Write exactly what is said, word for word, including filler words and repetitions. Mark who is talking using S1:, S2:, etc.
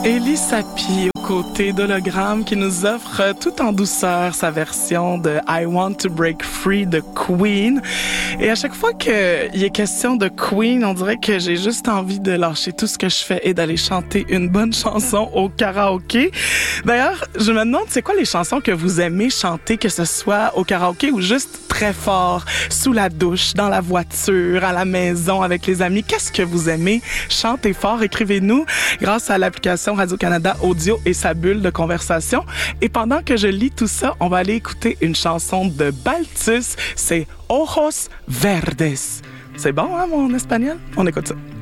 S1: Elie Sapi aux côtés d'Hologramme qui nous offre tout en douceur sa version de I Want to Break Free de Queen. Et à chaque fois qu'il est question de Queen, on dirait que j'ai juste envie de lâcher tout ce que je fais et d'aller chanter une bonne chanson au karaoké. D'ailleurs, je me demande c'est quoi les chansons que vous aimez chanter, que ce soit au karaoké ou juste très fort, sous la douche, dans la voiture, à la maison, avec les amis. Qu'est-ce que vous aimez chanter fort? Écrivez-nous grâce à l'application Radio-Canada Audio et sa bulle de conversation. Et pendant que je lis tout ça, on va aller écouter une chanson de Balthus. C'est Ojos Verdes. C'est bon, hein, mon espagnol? On écoute ça.